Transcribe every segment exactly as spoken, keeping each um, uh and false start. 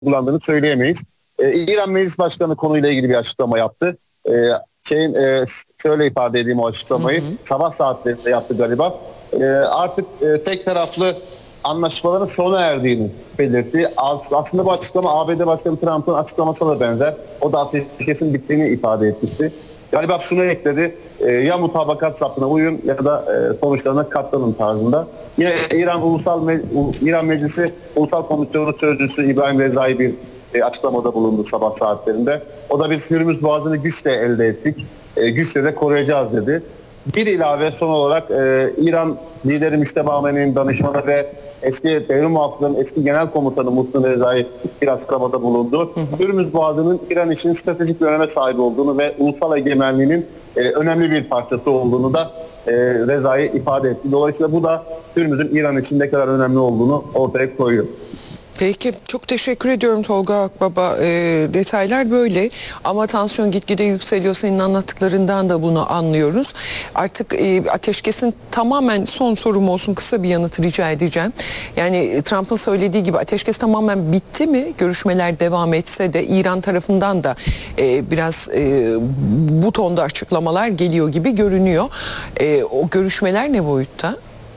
uygulandığını söyleyemeyiz. Ee, İran Meclis Başkanı konuyla ilgili bir açıklama yaptı. Ee, şeyin e, şöyle ifade edeyim o açıklamayı. Hı hı. Sabah saatlerinde yaptı galiba. Ee, artık e, tek taraflı anlaşmaların sona erdiğini belirtti. Aslında bu açıklama A B D Başkanı Trump'ın açıklamasına da benzer. O da ateşkesin bittiğini ifade etmişti. Galiba şunu ekledi. E, ya mutabakat sapına uyun ya da e, sonuçlarına katlanın tarzında. Yine İran Ulusal Me İran Meclisi Ulusal Komisyonu Sözcüsü İbrahim Rezai bir e, açıklamada bulundu sabah saatlerinde. O da biz Hürmüz Boğazı'nı güçle elde ettik. E, güçle de koruyacağız dedi. Bir ilave son olarak e, İran lideri Müşteba Ameni'nin danışmanı ve eski devrim muhafızının eski genel komutanı Muhsin Rezai bir açıklamada bulundu. Hürmüz Boğazı'nın İran için stratejik bir öneme sahip olduğunu ve ulusal egemenliğinin e, önemli bir parçası olduğunu da e, Rezai ifade etti. Dolayısıyla bu da Hürmüz'ün İran için ne kadar önemli olduğunu ortaya koyuyor. Peki, çok teşekkür ediyorum Tolga Akbaba. E, detaylar böyle ama tansiyon gitgide yükseliyor. Senin anlattıklarından da bunu anlıyoruz. Artık e, ateşkesin tamamen, son sorum olsun, kısa bir yanıt rica edeceğim. Yani Trump'ın söylediği gibi ateşkes tamamen bitti mi? Görüşmeler devam etse de İran tarafından da e, biraz e, bu tonda açıklamalar geliyor gibi görünüyor. E, o görüşmeler ne boyutta?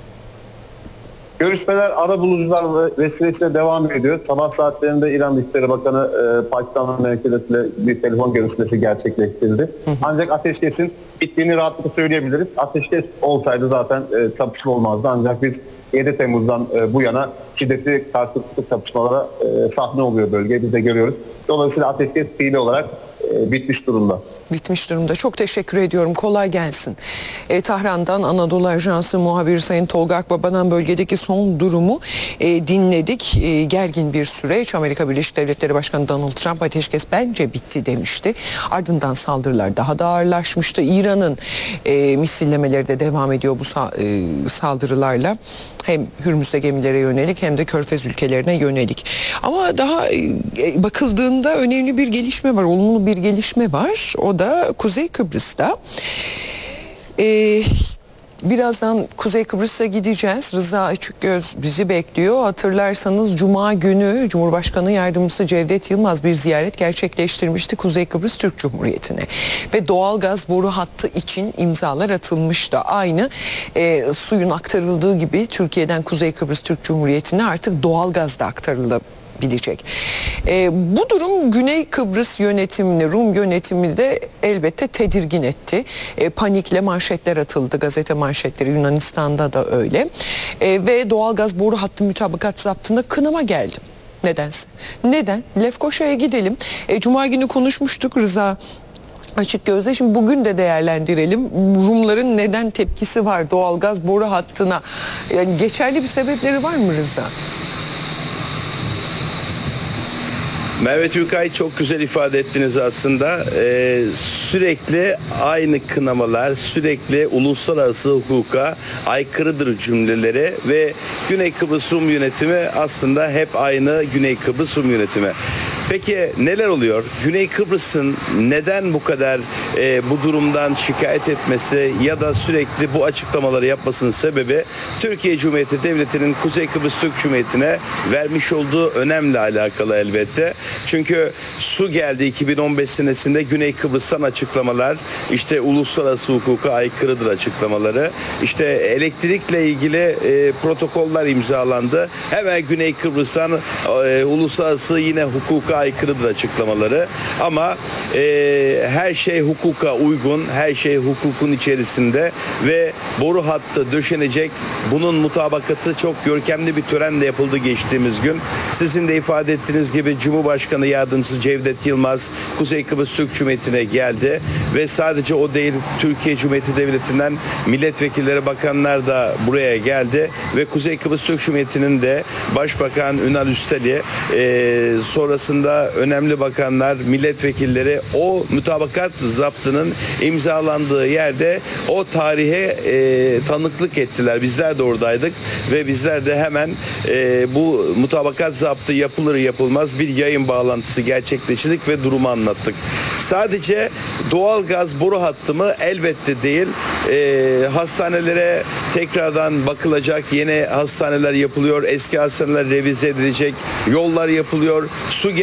Görüşmeler arabulucular vesilesiyle devam ediyor. Sabah saatlerinde İran Dışişleri Bakanı e, Pakistan'ın merkezinde bir telefon görüşmesi gerçekleştirildi. Hı hı. Ancak ateşkesin bittiğini rahatlıkla söyleyebiliriz. Ateşkes olsaydı zaten e, çatışma olmazdı. Ancak biz yedi Temmuz'dan e, bu yana şiddetli karşılıklı çatışmalara e, sahne oluyor bölge. Biz de görüyoruz. Dolayısıyla ateşkes fiili olarak e, bitmiş durumda. Bitmiş durumda. Çok teşekkür ediyorum. Kolay gelsin. E, Tahran'dan Anadolu Ajansı muhabiri Sayın Tolga Akbaba'dan bölgedeki son durumu e, dinledik. E, gergin bir süreç. Amerika Birleşik Devletleri Başkanı Donald Trump ateşkes bence bitti demişti. Ardından saldırılar daha da ağırlaşmıştı. İran'ın e, misillemeleri de devam ediyor bu sa e, saldırılarla. Hem Hürmüz'de gemilere yönelik hem de Körfez ülkelerine yönelik. Ama daha e, bakıldığında önemli bir gelişme var. Olumlu bir gelişme var. O da Kuzey Kıbrıs'ta. Ee, birazdan Kuzey Kıbrıs'a gideceğiz. Rıza Açıkgöz bizi bekliyor. Hatırlarsanız Cuma günü Cumhurbaşkanı Yardımcısı Cevdet Yılmaz bir ziyaret gerçekleştirmişti Kuzey Kıbrıs Türk Cumhuriyeti'ne. Ve doğalgaz boru hattı için imzalar atılmıştı. Aynı e, suyun aktarıldığı gibi Türkiye'den Kuzey Kıbrıs Türk Cumhuriyeti'ne artık doğalgaz da aktarıldı. Bilecek. E, bu durum Güney Kıbrıs yönetimini, Rum yönetimi de elbette tedirgin etti. E, panikle manşetler atıldı, gazete manşetleri, Yunanistan'da da öyle. E, ve doğalgaz boru hattı mütabakat zaptına kınama geldi. Nedense. Neden? Lefkoşa'ya gidelim. E, Cuma günü konuşmuştuk Rıza Açıkgöz'le. Şimdi bugün de değerlendirelim. Rumların neden tepkisi var doğalgaz boru hattına? Yani geçerli bir sebepleri var mı Rıza? Merve Türkay, çok güzel ifade ettiniz aslında. Ee, sürekli aynı kınamalar, sürekli uluslararası hukuka aykırıdır cümleleri ve Güney Kıbrıs Rum yönetimi aslında hep aynı Güney Kıbrıs Rum yönetimi. Peki neler oluyor? Güney Kıbrıs'ın neden bu kadar e, bu durumdan şikayet etmesi ya da sürekli bu açıklamaları yapmasının sebebi Türkiye Cumhuriyeti Devleti'nin Kuzey Kıbrıs Türk Cumhuriyeti'ne vermiş olduğu önemle alakalı elbette. Çünkü su geldi iki bin on beş senesinde Güney Kıbrıs'tan açıklamalar, işte uluslararası hukuka aykırıdır açıklamaları, işte elektrikle ilgili e, protokoller imzalandı. Hemen Güney Kıbrıs'tan e, uluslararası yine hukuka aykırıdır açıklamaları. Ama e, her şey hukuka uygun, her şey hukukun içerisinde ve boru hattı döşenecek. Bunun mutabakatı çok görkemli bir törenle yapıldı geçtiğimiz gün. Sizin de ifade ettiğiniz gibi Cumhurbaşkanı Yardımcısı Cevdet Yılmaz Kuzey Kıbrıs Türk Cumhuriyeti'ne geldi ve sadece o değil, Türkiye Cumhuriyeti Devleti'nden milletvekilleri, bakanlar da buraya geldi ve Kuzey Kıbrıs Türk Cumhuriyeti'nin de Başbakan Ünal Üsteli e, sonrasında altında önemli bakanlar, milletvekilleri o mutabakat zaptının imzalandığı yerde o tarihe e, tanıklık ettiler. Bizler de oradaydık ve bizler de hemen e, bu mutabakat zaptı yapılır yapılmaz bir yayın bağlantısı gerçekleştirdik ve durumu anlattık. Sadece doğalgaz boru hattı mı? Elbette değil. E, hastanelere tekrardan bakılacak, yeni hastaneler yapılıyor, eski hastaneler revize edilecek, yollar yapılıyor, su